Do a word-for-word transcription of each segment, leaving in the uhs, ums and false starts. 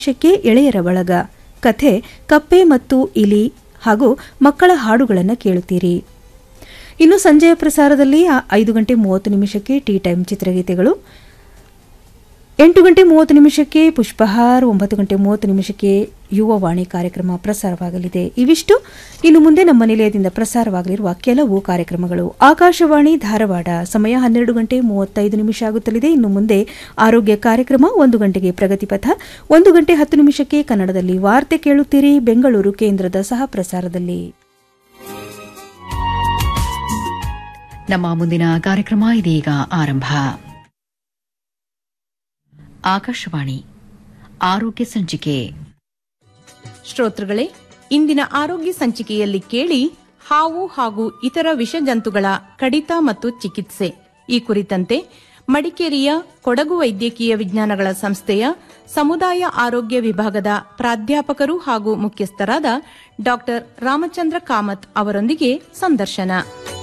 ಶಕ್ಕೆ ಎಳೆಯರ ಬಳಗ ಕಥೆ ಕಪ್ಪೆ ಮತ್ತು ಇಲಿ ಹಾಗೂ ಮಕ್ಕಳ ಹಾಡುಗಳನ್ನು ಕೇಳುತ್ತೀರಿ. ಇನ್ನು ಸಂಜೆಯ ಪ್ರಸಾರದಲ್ಲಿ ಐದು ಗಂಟೆ ಮೂವತ್ತು ನಿಮಿಷಕ್ಕೆ ಟೀ ಟೈಮ್ ಚಿತ್ರಗೀತೆಗಳು, ಎಂಟು ಗಂಟೆ ಮೂವತ್ತು ನಿಮಿಷಕ್ಕೆ ಪುಷ್ಪಹಾರ್, ಒಂಬತ್ತು ಗಂಟೆ ಮೂವತ್ತು ನಿಮಿಷಕ್ಕೆ ಯುವವಾಣಿ ಕಾರ್ಯಕ್ರಮ ಪ್ರಸಾರವಾಗಲಿದೆ. ಇವಿಷ್ಟು ಇನ್ನು ಮುಂದೆ ನಮ್ಮ ನಿಲಯದಿಂದ ಪ್ರಸಾರವಾಗಲಿರುವ ಕೆಲವು ಕಾರ್ಯಕ್ರಮಗಳು. ಆಕಾಶವಾಣಿ ಧಾರವಾಡ, ಸಮಯ ಹನ್ನೆರಡು ಗಂಟೆ ಮೂವತ್ತೈದು ನಿಮಿಷ ಆಗುತ್ತಲಿದೆ. ಇನ್ನು ಮುಂದೆ ಆರೋಗ್ಯ ಕಾರ್ಯಕ್ರಮ, ಒಂದು ಗಂಟೆಗೆ ಪ್ರಗತಿಪಥ, ಒಂದು ಗಂಟೆ ಹತ್ತು ನಿಮಿಷಕ್ಕೆ ಕನ್ನಡದಲ್ಲಿ ವಾರ್ತೆ ಕೇಳುತ್ತೀರಿ ಬೆಂಗಳೂರು ಕೇಂದ್ರದ ಸಹ ಪ್ರಸಾರದಲ್ಲಿ. ನಮ್ಮ ಮುಂದಿನ ಕಾರ್ಯಕ್ರಮ ಇದೀಗ ಆರಂಭ. ಆಕಾಶವಾಣಿ ಆರೋಗ್ಯ ಸಂಚಿಕೆ. ಶ್ರೋತೃಗಳೇ, ಇಂದಿನ ಆರೋಗ್ಯ ಸಂಚಿಕೆಯಲ್ಲಿ ಕೇಳಿ ಹಾವು ಹಾಗೂ ಇತರ ವಿಷಜಂತುಗಳ ಕಡಿತ ಮತ್ತು ಚಿಕಿತ್ಸೆ ಈ ಕುರಿತಂತೆ ಮಡಿಕೇರಿಯ ಕೊಡಗು ವೈದ್ಯಕೀಯ ವಿಜ್ಞಾನಗಳ ಸಂಸ್ಥೆಯ ಸಮುದಾಯ ಆರೋಗ್ಯ ವಿಭಾಗದ ಪ್ರಾಧ್ಯಾಪಕರು ಹಾಗೂ ಮುಖ್ಯಸ್ಥರಾದ ಡಾ ರಾಮಚಂದ್ರ ಕಾಮತ್ ಅವರೊಂದಿಗೆ ಸಂದರ್ಶನ.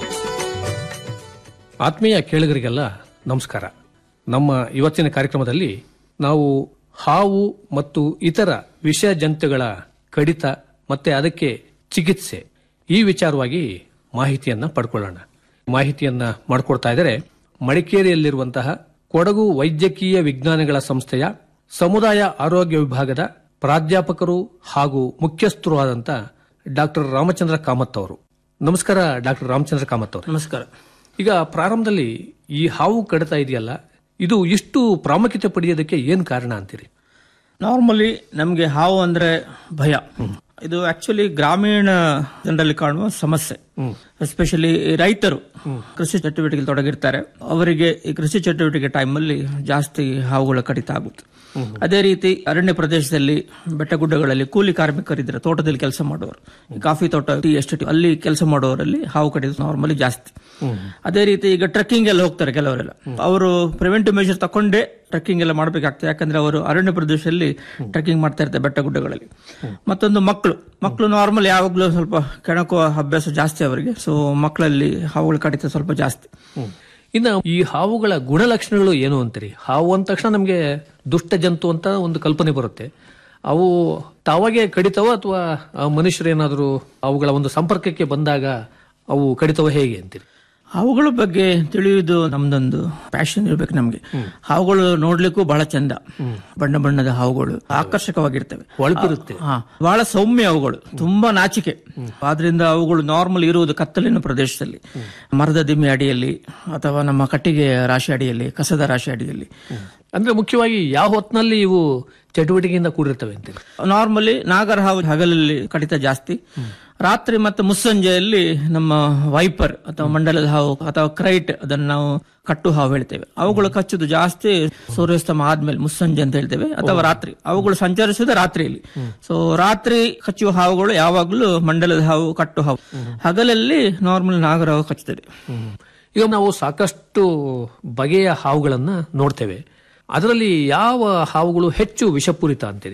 ಆತ್ಮೀಯ ಕೇಳುಗರಿಗೆಲ್ಲ ನಮಸ್ಕಾರ. ನಮ್ಮ ಇವತ್ತಿನ ಕಾರ್ಯಕ್ರಮದಲ್ಲಿ ನಾವು ಹಾವು ಮತ್ತು ಇತರ ವಿಷ ಜಂತುಗಳ ಕಡಿತ ಮತ್ತೆ ಅದಕ್ಕೆ ಚಿಕಿತ್ಸೆ ಈ ವಿಚಾರವಾಗಿ ಮಾಹಿತಿಯನ್ನ ಪಡ್ಕೊಳ್ಳೋಣ. ಮಾಹಿತಿಯನ್ನ ಮಾಡಿಕೊಡ್ತಾ ಇದ್ದಾರೆ ಮಡಿಕೇರಿಯಲ್ಲಿರುವಂತಹ ಕೊಡಗು ವೈದ್ಯಕೀಯ ವಿಜ್ಞಾನಗಳ ಸಂಸ್ಥೆಯ ಸಮುದಾಯ ಆರೋಗ್ಯ ವಿಭಾಗದ ಪ್ರಾಧ್ಯಾಪಕರು ಹಾಗೂ ಮುಖ್ಯಸ್ಥರು ಆದಂತ ಡಾಕ್ಟರ್ ರಾಮಚಂದ್ರ ಕಾಮತ್ ಅವರು. ನಮಸ್ಕಾರ ಡಾಕ್ಟರ್ ರಾಮಚಂದ್ರ ಕಾಮತ್ ಅವರು. ನಮಸ್ಕಾರ. ಈಗ ಪ್ರಾರಂಭದಲ್ಲಿ ಈ ಹಾವು ಕಡಿತ ಇದೆಯಲ್ಲ, ಇದು ಇಷ್ಟು ಪ್ರಾಮುಖ್ಯತೆ ಪಡೆಯೋದಕ್ಕೆ ಏನ್ ಕಾರಣ ಅಂತೀರಿ? ನಾರ್ಮಲಿ ನಮಗೆ ಹಾವು ಅಂದ್ರೆ ಭಯ. ಇದು ಆಕ್ಚುಲಿ ಗ್ರಾಮೀಣ ಜನರಲ್ಲಿ ಕಾಣುವ ಸಮಸ್ಯೆ. ಎಸ್ಪೆಷಲಿ ರೈತರು ಕೃಷಿ ಚಟುವಟಿಕೆ ತೊಡಗಿರ್ತಾರೆ, ಅವರಿಗೆ ಈ ಕೃಷಿ ಚಟುವಟಿಕೆ ಟೈಮ್ ಅಲ್ಲಿ ಜಾಸ್ತಿ ಹಾವುಗಳ ಕಡಿತ ಆಗುತ್ತೆ. ಅದೇ ರೀತಿ ಅರಣ್ಯ ಪ್ರದೇಶದಲ್ಲಿ ಬೆಟ್ಟಗುಡ್ಡಗಳಲ್ಲಿ ಕೂಲಿ ಕಾರ್ಮಿಕರಿದ್ರೆ, ತೋಟದಲ್ಲಿ ಕೆಲಸ ಮಾಡುವವರು, ಕಾಫಿ ತೋಟ, ಟೀ ಎಸ್ಟೇಟ್ ಅಲ್ಲಿ ಕೆಲಸ ಮಾಡುವವರಲ್ಲಿ ಹಾವು ಕಡಿತ ನಾರ್ಮಲಿ ಜಾಸ್ತಿ. ಅದೇ ರೀತಿ ಈಗ ಟ್ರೆಕ್ಕಿಂಗ್ ಎಲ್ಲ ಹೋಗ್ತಾರೆ ಕೆಲವರೆಲ್ಲ, ಅವರು ಪ್ರಿವೆಂಟಿವ್ ಮೆಷರ್ ತಕೊಂಡೇ ಟ್ರೆಕ್ಕಿಂಗ್ ಎಲ್ಲ ಮಾಡಬೇಕಾಗ್ತದೆ. ಯಾಕಂದ್ರೆ ಅವರು ಅರಣ್ಯ ಪ್ರದೇಶದಲ್ಲಿ ಟ್ರೆಕ್ಕಿಂಗ್ ಮಾಡ್ತಾ ಇರ್ತಾರೆ ಬೆಟ್ಟ ಗುಡ್ಡಗಳಲ್ಲಿ. ಮತ್ತೊಂದು ಮಕ್ಕಳು ಮಕ್ಕಳು ನಾರ್ಮಲ್ ಯಾವಾಗ್ಲೂ ಸ್ವಲ್ಪ ಕೆಣಕುವ ಅಭ್ಯಾಸ ಜಾಸ್ತಿ ಅವರಿಗೆ. ಸೊ ಮಕ್ಕಳಲ್ಲಿ ಹಾವುಗಳ ಕಡಿತ ಸ್ವಲ್ಪ ಜಾಸ್ತಿ. ಇನ್ನು ಈ ಹಾವುಗಳ ಗುಣಲಕ್ಷಣಗಳು ಏನು ಅಂತೀರಿ? ಹಾವು ಅಂದ ತಕ್ಷಣ ನಮಗೆ ದುಷ್ಟ ಜಂತು ಅಂತ ಒಂದು ಕಲ್ಪನೆ ಬರುತ್ತೆ. ಅವು ತಾವಾಗೆ ಕಡಿತವ ಅಥವಾ ಮನುಷ್ಯರೇನಾದರೂ ಅವುಗಳ ಒಂದು ಸಂಪರ್ಕಕ್ಕೆ ಬಂದಾಗ ಅವು ಕಡಿತವ ಹೇಗೆ ಅಂತೀರಿ? ಹಾವುಗಳ ಬಗ್ಗೆ ತಿಳಿಯುವುದು ನಮ್ದೊಂದು ಪ್ಯಾಷನ್ ಇರ್ಬೇಕು ನಮ್ಗೆ. ಹಾವುಗಳು ನೋಡ್ಲಿಕ್ಕೂ ಬಹಳ ಚಂದ, ಬಣ್ಣ ಬಣ್ಣದ ಹಾವುಗಳು ಆಕರ್ಷಕವಾಗಿರ್ತವೆ, ಹೊಳಪಿರುತ್ತೆ. ಹಾ, ಬಹಳ ಸೌಮ್ಯ ಅವುಗಳು, ತುಂಬಾ ನಾಚಿಕೆ. ಆದ್ರಿಂದ ಅವುಗಳು ನಾರ್ಮಲ್ ಇರುವುದು ಕತ್ತಲಿನ ಪ್ರದೇಶದಲ್ಲಿ, ಮರದ ದಿಮ್ಮೆ ಅಡಿಯಲ್ಲಿ ಅಥವಾ ನಮ್ಮ ಕಟ್ಟಿಗೆ ರಾಶಿ ಅಡಿಯಲ್ಲಿ, ಕಸದ ರಾಶಿ ಅಡಿಯಲ್ಲಿ. ಅಂದ್ರೆ ಮುಖ್ಯವಾಗಿ ಯಾವ ಹೊತ್ತಿನಲ್ಲಿ ಇವು ಚಟುವಟಿಕೆಯಿಂದ ಕೂಡಿರ್ತವೆ ಅಂತ? ನಾರ್ಮಲಿ ನಾಗರ ಹಾವು ಹಗಲಲ್ಲಿ ಕಡಿತ ಜಾಸ್ತಿ. ರಾತ್ರಿ ಮತ್ತು ಮುಸ್ಸಂಜೆಯಲ್ಲಿ ನಮ್ಮ ವೈಪರ್ ಅಥವಾ ಮಂಡಲದ ಹಾವು ಅಥವಾ ಕ್ರೈಟ್, ಅದನ್ನು ನಾವು ಕಟ್ಟು ಹಾವು ಹೇಳ್ತೇವೆ, ಅವುಗಳು ಕಚ್ಚುದು ಜಾಸ್ತಿ ಸೂರ್ಯಾಸ್ತಮ ಆದ್ಮೇಲೆ ಮುಸ್ಸಂಜೆ ಅಂತ ಹೇಳ್ತೇವೆ, ಅಥವಾ ರಾತ್ರಿ. ಅವುಗಳು ಸಂಚರಿಸುವುದು ರಾತ್ರಿಯಲ್ಲಿ. ಸೊ ರಾತ್ರಿ ಕಚ್ಚುವ ಹಾವುಗಳು ಯಾವಾಗಲೂ ಮಂಡಲದ ಹಾವು, ಕಟ್ಟು ಹಾವು. ಹಗಲಲ್ಲಿ ನಾರ್ಮಲ್ ನಾಗರ ಹಾವು ಕಚ್ಚುತ್ತದೆ. ಈಗ ನಾವು ಸಾಕಷ್ಟು ಬಗೆಯ ಹಾವುಗಳನ್ನ ನೋಡ್ತೇವೆ. ಅದರಲ್ಲಿ ಯಾವ ಹಾವುಗಳು ಹೆಚ್ಚು ವಿಷಪೂರಿತ ಅಂತೀರಿ?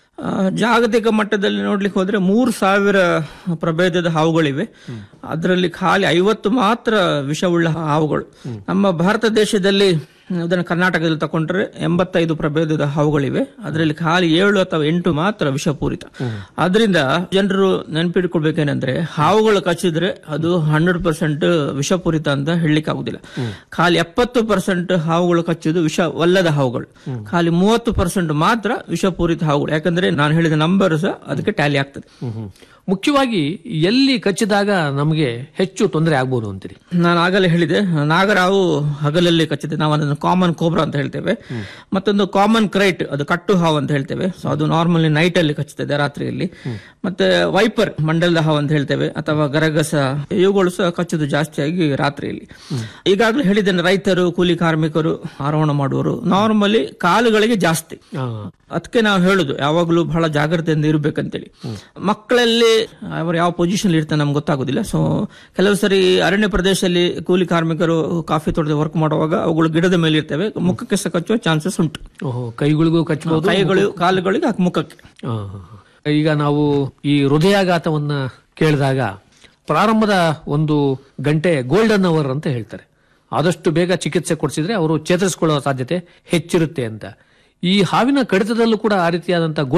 ಜಾಗತಿಕ ಮಟ್ಟದಲ್ಲಿ ನೋಡ್ಲಿಕ್ಕೆ ಹೋದ್ರೆ ಮೂರು ಸಾವಿರ ಪ್ರಭೇದದ ಹಾವುಗಳಿವೆ. ಅದರಲ್ಲಿ ಖಾಲಿ ಐವತ್ತು ಮಾತ್ರ ವಿಷವುಳ್ಳ ಹಾವುಗಳು. ನಮ್ಮ ಭಾರತ ದೇಶದಲ್ಲಿ ಅದನ್ನು ಕರ್ನಾಟಕದಲ್ಲಿ ತಗೊಂಡ್ರೆ ಎಂಬತ್ತೈದು ಪ್ರಭೇದದ ಹಾವುಗಳಿವೆ. ಅದರಲ್ಲಿ ಖಾಲಿ ಏಳು ಅಥವಾ ಎಂಟು ಮಾತ್ರ ವಿಷಪೂರಿತ. ಆದ್ರಿಂದ ಜನರು ನೆನಪಿಟ್ಕೊಳ್ಬೇಕೇನಂದ್ರೆ, ಹಾವುಗಳು ಕಚ್ಚಿದ್ರೆ ಅದು ಹಂಡ್ರೆಡ್ ಪರ್ಸೆಂಟ್ ವಿಷಪೂರಿತ ಅಂತ ಹೇಳಲಿಕ್ಕೆ ಆಗುದಿಲ್ಲ. ಖಾಲಿ ಎಪ್ಪತ್ತು ಪರ್ಸೆಂಟ್ ಹಾವುಗಳು ಕಚ್ಚುದು ವಿಷವಲ್ಲದ ಹಾವುಗಳು, ಖಾಲಿ ಮೂವತ್ತು ಪರ್ಸೆಂಟ್ ಮಾತ್ರ ವಿಷಪೂರಿತ ಹಾವುಗಳು. ಯಾಕಂದ್ರೆ ನಾನು ಹೇಳಿದ ನಂಬರ್ಸ್ ಅದಕ್ಕೆ ಟ್ಯಾಲಿ ಆಗ್ತದೆ. ಮುಖ್ಯವಾಗಿ ಎಲ್ಲಿ ಕಚ್ಚಿದಾಗ ನಮಗೆ ಹೆಚ್ಚು ತೊಂದರೆ ಆಗ್ಬೋದು ಅಂತೀರಿ? ನಾನು ಆಗಲೇ ಹೇಳಿದೆ, ನಾಗರಾವು ಹಗಲಲ್ಲಿ ಕಚ್ಚಿದೆ, ನಾವು ಅದನ್ನು ಕಾಮನ್ ಕೋಬ್ರಾ ಅಂತ ಹೇಳ್ತೇವೆ. ಮತ್ತೊಂದು ಕಾಮನ್ ಕ್ರೈಟ್, ಅದು ಕಟ್ಟು ಹಾವು ಅಂತ ಹೇಳ್ತೇವೆ. ಸೊ ಅದು ನಾರ್ಮಲಿ ನೈಟ್ ಅಲ್ಲಿ ಕಚ್ಚುತ್ತದೆ, ರಾತ್ರಿಯಲ್ಲಿ. ಮತ್ತೆ ವೈಪರ್, ಮಂಡಲದ ಹಾವು ಅಂತ ಹೇಳ್ತೇವೆ, ಅಥವಾ ಗರಗಸ, ಇವುಗಳು ಸಹ ಕಚ್ಚುದು ಜಾಸ್ತಿಯಾಗಿ ರಾತ್ರಿಯಲ್ಲಿ. ಈಗಾಗಲೇ ಹೇಳಿದ್ದೇನೆ, ರೈತರು, ಕೂಲಿ ಕಾರ್ಮಿಕರು, ಆರೋಹಣ ಮಾಡುವವರು ನಾರ್ಮಲಿ ಕಾಲುಗಳಿಗೆ ಜಾಸ್ತಿ. ಅದಕ್ಕೆ ನಾವು ಹೇಳುದು ಯಾವಾಗಲೂ ಬಹಳ ಜಾಗ್ರತೆಯಿಂದ ಇರಬೇಕಂತೇಳಿ. ಮಕ್ಕಳಲ್ಲಿ ಅವರು ಯಾವ ಪೊಸಿಷನ್ ಇರ್ತಾರೆ ನಮ್ಗೆ ಗೊತ್ತಾಗುದಿಲ್ಲ. ಸೊ ಕೆಲವು ಸರಿ ಅರಣ್ಯ ಪ್ರದೇಶದಲ್ಲಿ ಕೂಲಿ ಕಾರ್ಮಿಕರು ಕಾಫಿ ತೋಟದ ವರ್ಕ್ ಮಾಡುವಾಗ ಅವುಗಳು ಗಿಡದ ಮೇಲೆ ಇರ್ತವೆ, ಮುಖಕ್ಕೆ ಸಹ ಕಚ್ಚುವ ಚಾನ್ಸಸ್ ಉಂಟು. ಕೈಗಳಿಗೂ ಕಚ್ಚಬಹುದು, ಕೈಗಳು ಕಾಲುಗಳಿಗೆ ಮುಖಕ್ಕೆ. ಈಗ ನಾವು ಈ ಹೃದಯಾಘಾತವನ್ನ ಕೇಳಿದಾಗ ಪ್ರಾರಂಭದ ಒಂದು ಗಂಟೆ ಗೋಲ್ಡನ್ ಅವರ್ ಅಂತ ಹೇಳ್ತಾರೆ. ಆದಷ್ಟು ಬೇಗ ಚಿಕಿತ್ಸೆ ಕೊಡಿಸಿದ್ರೆ ಅವರು ಚೇತರಿಸಿಕೊಳ್ಳುವ ಸಾಧ್ಯತೆ ಹೆಚ್ಚಿರುತ್ತೆ ಅಂತ. ಈ ಹಾವಿನ ಕಡಿತದಲ್ಲೂ ಕೂಡ ಆ ರೀತಿಯಾದಂತಹ